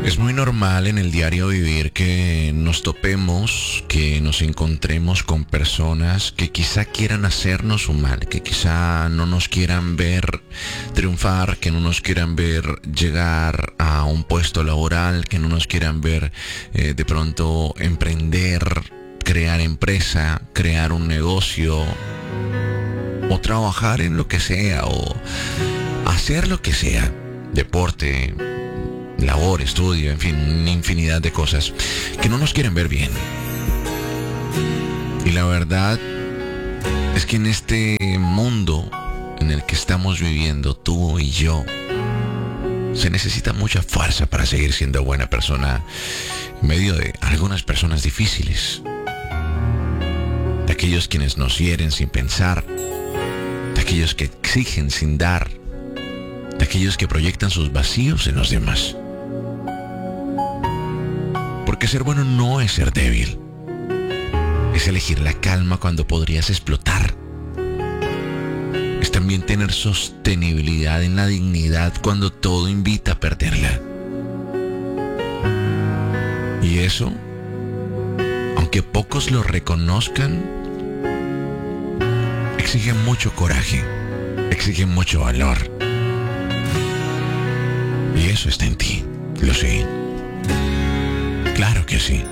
Es muy normal en el diario vivir que nos topemos, que nos encontremos con personas que quizá quieran hacernos un mal, que quizá no nos quieran ver triunfar, que no nos quieran ver llegar a un puesto laboral, que no nos quieran ver de pronto emprender, crear empresa, crear un negocio o trabajar en lo que sea o hacer lo que sea, deporte, labor, estudio, en fin, una infinidad de cosas que no nos quieren ver bien. Y la verdad es que en este mundo en el que estamos viviendo, tú y yo, se necesita mucha fuerza para seguir siendo buena persona en medio de algunas personas difíciles, de aquellos quienes nos hieren sin pensar, de aquellos que exigen sin dar, de aquellos que proyectan sus vacíos en los demás. Porque ser bueno no es ser débil. Es elegir la calma cuando podrías explotar. Es también tener sostenibilidad en la dignidad cuando todo invita a perderla. Y eso, aunque pocos lo reconozcan, exige mucho coraje, exige mucho valor. Y eso está en ti, lo sé. Claro que sí.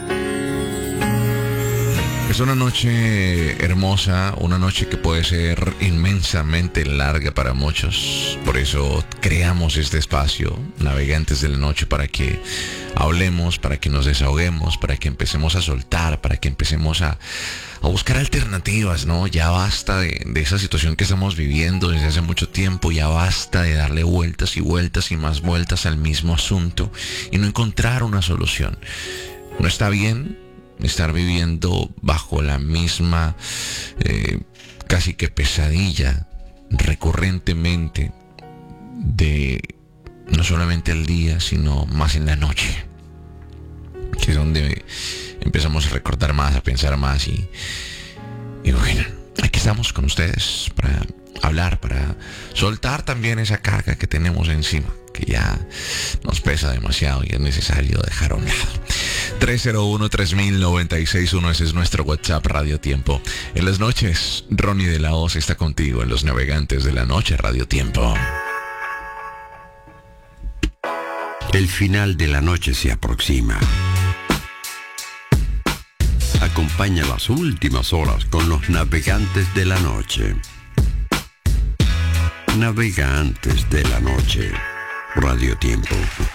Es una noche hermosa, una noche que puede ser inmensamente larga para muchos. Por eso creamos este espacio, Navegantes de la Noche, para que hablemos, para que nos desahoguemos, para que empecemos a soltar, para que empecemos a buscar alternativas, ¿no? Ya basta de esa situación que estamos viviendo desde hace mucho tiempo, ya basta de darle vueltas y vueltas y más vueltas al mismo asunto y no encontrar una solución. No está bien estar viviendo bajo la misma casi que pesadilla recurrentemente de no solamente el día, sino más en la noche, que es donde empezamos a recordar más, a pensar más y bueno, aquí estamos con ustedes para hablar, para soltar también esa carga que tenemos encima, que ya nos pesa demasiado y es necesario dejar a un lado. 301-3000-961, ese es nuestro WhatsApp Radio Tiempo. En las noches, Ronnie de la Hoz está contigo en los Navegantes de la Noche Radio Tiempo. El final de la noche se aproxima. Acompaña las últimas horas con los Navegantes de la Noche. Navegantes de la Noche Radio Tiempo.